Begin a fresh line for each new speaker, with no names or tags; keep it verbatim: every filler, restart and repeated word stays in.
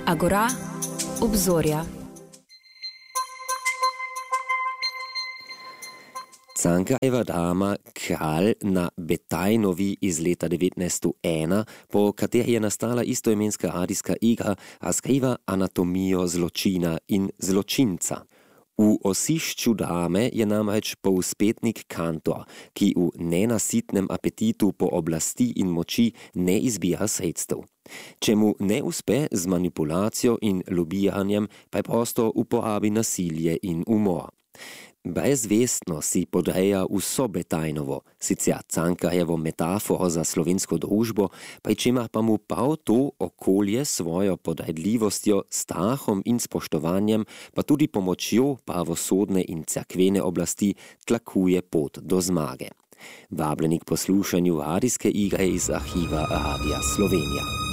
Agora, obzorja.
Cankajeva dama Kralj na Betajnovi iz leta devetnajststo ena, po kateri je nastala istoimenska radijska igra, razkriva anatomijo zločina in zločinca. V osišču dame je namreč povzpetnik Kantor, ki v nenasitnem apetitu po oblasti in moči ne izbira sredstev. Če mu ne uspe z manipulacijo in lobiranjem, pa je prosto uporabi nasilje in umor. Brezvestno si podreja vso Betajnovo, sicer Cankarjevo metaforo za slovensko družbo, pri čemer pa mu prav to okolje svojo podredljivostjo, strahom in spoštovanjem, pa tudi pomočjo pravosodne in cerkvene oblasti tlakuje pot do zmage. Vabljeni k poslušanju radijske igre iz arhiva Radia Slovenija.